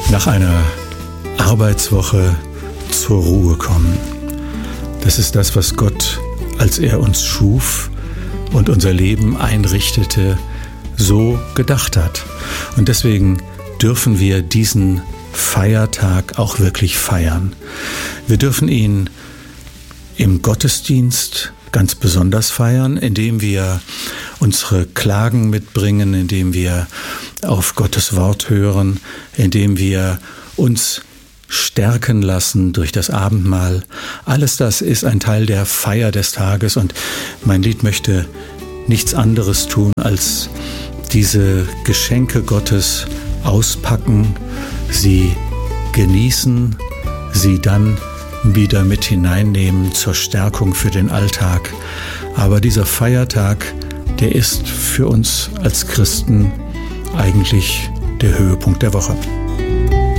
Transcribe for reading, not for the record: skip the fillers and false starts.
Nach einer Arbeitswoche zur Ruhe kommen. Das ist das, was Gott, als er uns schuf und unser Leben einrichtete, so gedacht hat. Und deswegen dürfen wir diesen Feiertag auch wirklich feiern. Wir dürfen ihn im Gottesdienst ganz besonders feiern, indem wir unsere Klagen mitbringen, indem wir auf Gottes Wort hören, indem wir uns stärken lassen durch das Abendmahl. Alles das ist ein Teil der Feier des Tages und mein Lied möchte nichts anderes tun, als diese Geschenke Gottes auspacken, sie genießen, sie dann wieder mit hineinnehmen zur Stärkung für den Alltag. Aber dieser Feiertag, der ist für uns als Christen eigentlich der Höhepunkt der Woche.